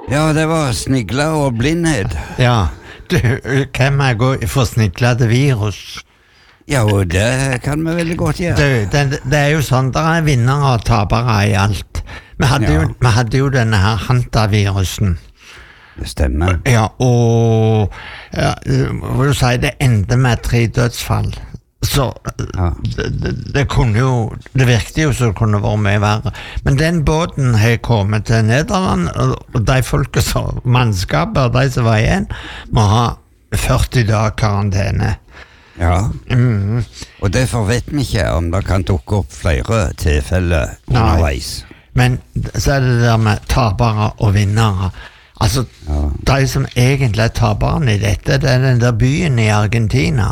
Ja, det var snigler og blindhet. Ja, hvem gå for sniglete virus? Ja, og det kan vi veldig godt gjøre. Det jo sånn, der vinnere og tapere i alt. Vi hadde jo denne her hantavirusen. Det stemmer. Ja, og vil du si, det endte med 3 dødsfall. Så det kunne jo, det virket jo så det kunne vært mye verre. Men den båten har kommet til Nederland, og de folket som mannskaper, de som var igjen, må ha 40 dager karantene. Ja, og derfor vet vi ikke om det kan dukke opp flere tilfeller underveis. Men så det der med tapere og vinnere. Altså, de som egentlig taperne i dette, det den der byen i Argentina.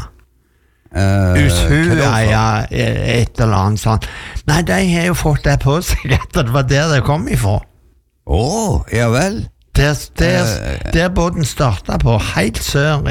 Ushuaia, et eller annet sånt. Nei, de har jo fått det på seg at det var der det kom ifra. Ja vel. Der båten startet på, helt sør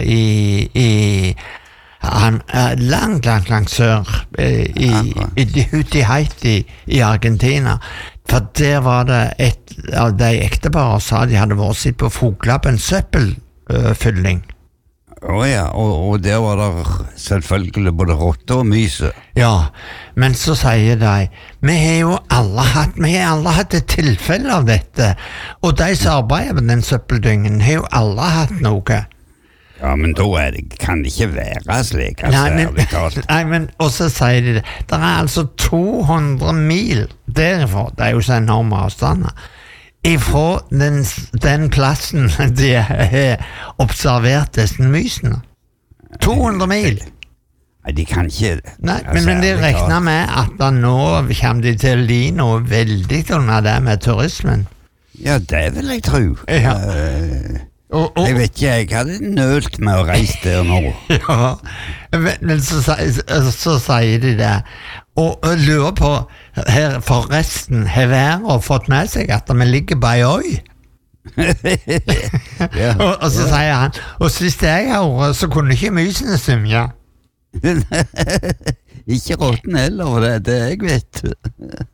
langt sør ute i Haiti i Argentina. For der var det et av de ekteparer sa de hadde vært sitt på Fuglappen søppelfylling. Ja, og der var det selvfølgelig både rotte og myse. Ja, men så sier de, vi har jo alle hatt et tilfelle av dette, og de som arbeider med den søppeldyngen har jo alle hatt noe. Ja, men da kan det ikke være slik, ærlig talt. Nei, men også sier de det, det altså 200 mil derifra, det jo så enorme avstander, ifra den plassen de har observert disse mysene. 200 mil. Nei, de kan ikke... Nei, men de regner med at nå kommer de til å li noe veldig under det med turismen. Ja, det vil jeg tro. Ja. Jeg vet ikke, jeg hadde nølt med å reise der nå. Ja, men så sier de det. Og lurer på, her forresten, har været fått med seg at vi ligger på ei øy? Og så sier han, og sist jeg hørte, så kunne ikke mysene svømme. Ikke rotten heller, det jeg vet.